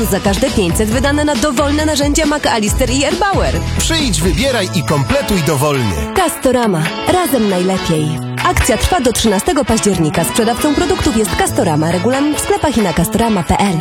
Za każde 500 wydane na dowolne narzędzia McAllister i Erbauer. Przyjdź, wybieraj i kompletuj dowolnie. Castorama. Razem najlepiej. Akcja trwa do 13 października. Sprzedawcą produktów jest Castorama. Regulamin w sklepach i na castorama.pl.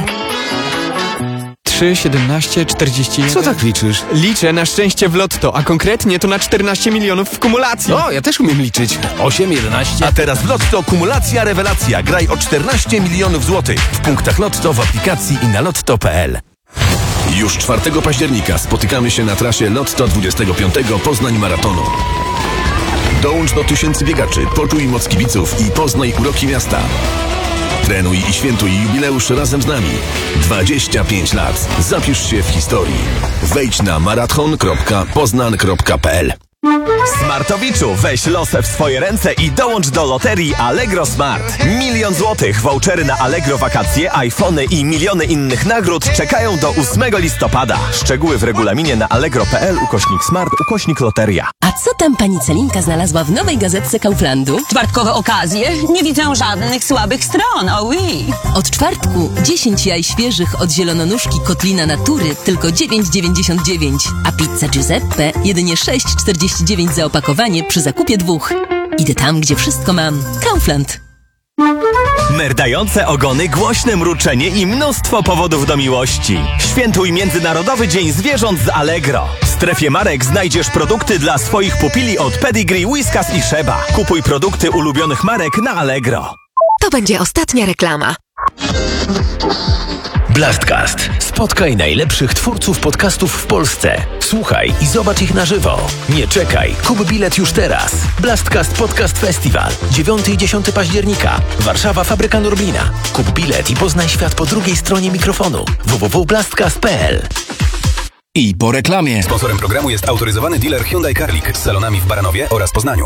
3, 17, 41... Co tak liczysz? Liczę na szczęście w lotto, a konkretnie to na 14 milionów w kumulacji. O, ja też umiem liczyć. 8, 11... A teraz w Lotto kumulacja rewelacja. Graj o 14 milionów złotych w punktach Lotto, w aplikacji i na lotto.pl. Już 4 października spotykamy się na trasie Lotto 25 Poznań Maratonu. Dołącz do tysięcy biegaczy, poczuj moc kibiców i poznaj uroki miasta. Trenuj i świętuj jubileusz razem z nami. 25 lat. Zapisz się w historii. Wejdź na marathon.poznan.pl. Smartowiczu, weź losę w swoje ręce i dołącz do loterii Allegro Smart. 1 000 000 złotych, vouchery na Allegro wakacje, iPhony i miliony innych nagród czekają do 8 listopada. Szczegóły w regulaminie na allegro.pl/smart/loteria. A co tam pani Celinka znalazła w nowej gazetce Kauflandu? Czwartkowe okazje? Nie widzę żadnych słabych stron, oui. Od czwartku 10 jaj świeżych od zielononóżki Kotlina Natury tylko 9,99, a pizza Giuseppe jedynie 6,49 za opakowanie przy zakupie 2. Idę tam, gdzie wszystko mam. Kaufland. Merdające ogony, głośne mruczenie i mnóstwo powodów do miłości. Świętuj Międzynarodowy Dzień Zwierząt z Allegro. W strefie marek znajdziesz produkty dla swoich pupili od Pedigree, Whiskas i Sheba. Kupuj produkty ulubionych marek na Allegro. To będzie ostatnia reklama. Blastcast. Spotkaj najlepszych twórców podcastów w Polsce. Słuchaj i zobacz ich na żywo. Nie czekaj, kup bilet już teraz. Blastcast Podcast Festival. 9 i 10 października. Warszawa, Fabryka Norblina. Kup bilet i poznaj świat po drugiej stronie mikrofonu. www.blastcast.pl. I po reklamie. Sponsorem programu jest autoryzowany dealer Hyundai Carlik z salonami w Baranowie oraz Poznaniu.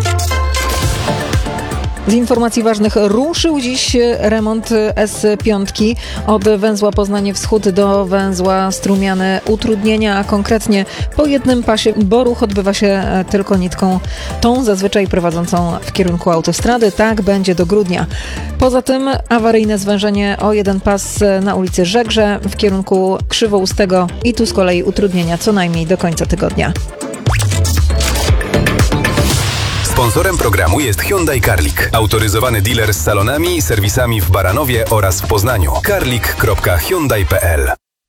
Z informacji ważnych ruszył dziś remont S5 od węzła Poznanie Wschód do węzła Strumiany. Utrudnienia, a konkretnie po jednym pasie, bo ruch odbywa się tylko nitką tą zazwyczaj prowadzącą w kierunku autostrady. Tak będzie do grudnia. Poza tym awaryjne zwężenie o jeden pas na ulicy Żegrze w kierunku Krzywoustego i tu z kolei utrudnienia co najmniej do końca tygodnia. Sponsorem programu jest Hyundai Carlik, autoryzowany dealer z salonami i serwisami w Baranowie oraz w Poznaniu. carlik.hyundai.pl.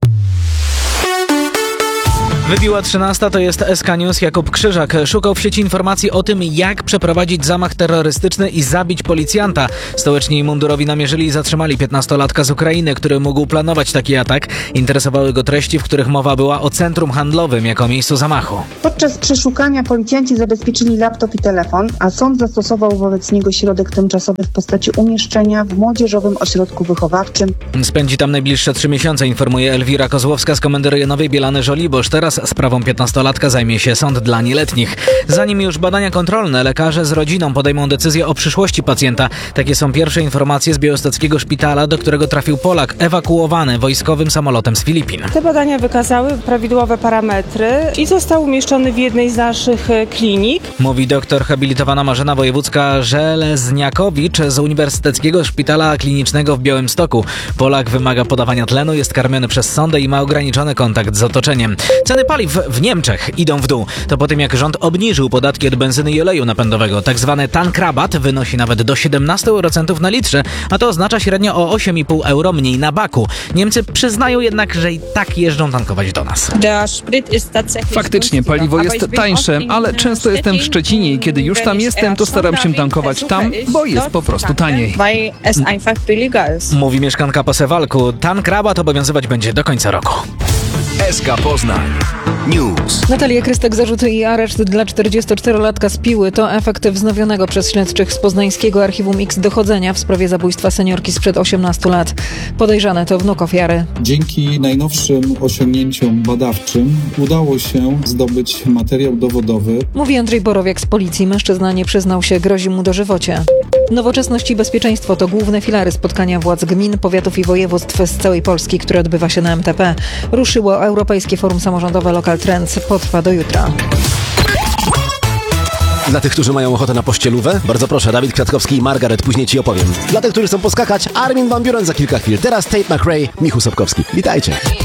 Wybiła 13, to jest SK News. Jakub Krzyżak szukał w sieci informacji o tym, jak przeprowadzić zamach terrorystyczny i zabić policjanta. Stołeczni mundurowi namierzyli i zatrzymali 15-latka z Ukrainy, który mógł planować taki atak. Interesowały go treści, w których mowa była o centrum handlowym jako miejscu zamachu. Podczas przeszukania policjanci zabezpieczyli laptop i telefon, a sąd zastosował wobec niego środek tymczasowy w postaci umieszczenia w młodzieżowym ośrodku wychowawczym. Spędzi tam najbliższe 3 miesiące, informuje Elwira Kozłowska z Komendy Rejonowej Bielany Żoliborz. Teraz sprawą 15-latka zajmie się sąd dla nieletnich. Zanim już badania kontrolne, lekarze z rodziną podejmą decyzję o przyszłości pacjenta. Takie są pierwsze informacje z białostockiego szpitala, do którego trafił Polak ewakuowany wojskowym samolotem z Filipin. Te badania wykazały prawidłowe parametry i został umieszczony w jednej z naszych klinik. Mówi doktor habilitowana Marzena Wojewódzka-Żelezniakowicz z Uniwersyteckiego Szpitala Klinicznego w Białymstoku. Polak wymaga podawania tlenu, jest karmiony przez sondę i ma ograniczony kontakt z otoczeniem. Ceny paliw w Niemczech idą w dół. To po tym, jak rząd obniżył podatki od benzyny i oleju napędowego. Tak zwany tankrabat wynosi nawet do 17 eurocentów na litrze, a to oznacza średnio o 8,5 euro mniej na baku. Niemcy przyznają jednak, że i tak jeżdżą tankować do nas. Faktycznie paliwo jest tańsze, ale często jestem w Szczecinie i kiedy już tam jestem, to staram się tankować tam, bo jest po prostu taniej. Mówi mieszkanka Posewalku. Tankrabat obowiązywać będzie do końca roku. SK Poznań News. Natalia Krystek zarzuty i areszt dla 44-latka z Piły to efekt wznowionego przez śledczych z poznańskiego Archiwum X dochodzenia w sprawie zabójstwa seniorki sprzed 18 lat. Podejrzany to wnuk ofiary. Dzięki najnowszym osiągnięciom badawczym udało się zdobyć materiał dowodowy. Mówi Andrzej Borowiak z policji. Mężczyzna nie przyznał się, grozi mu dożywocie. Nowoczesność i bezpieczeństwo to główne filary spotkania władz gmin, powiatów i województw z całej Polski, które odbywa się na MTP. Ruszyło Europejskie Forum Samorządowe Local Trends. Potrwa do jutra. Dla tych, którzy mają ochotę na pościelówę, bardzo proszę, Dawid Kwiatkowski i Margaret, później ci opowiem. Dla tych, którzy chcą poskakać, Armin van Buuren za kilka chwil. Teraz Tate McRae, Michu Sobkowski. Witajcie.